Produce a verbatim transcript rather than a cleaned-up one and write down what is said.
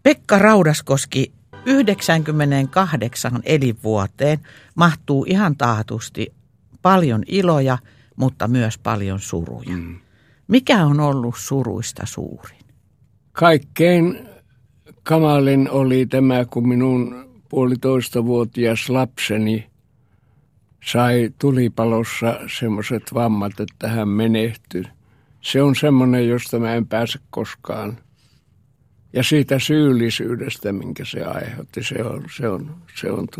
Pekka Raudaskoski, yhdeksänkymmentäkahdeksan elinvuoteen mahtuu ihan taatusti paljon iloja, mutta myös paljon suruja. Mm. Mikä on ollut suruista suurin? Kaikkein kamalin oli tämä, kun minun puolitoistavuotias lapseni sai tulipalossa semmoiset vammat, että hän menehtyi. Se on semmoinen, josta mä en pääse koskaan. Ja siitä syyllisyydestä, minkä se aiheutti, se on, se on, se on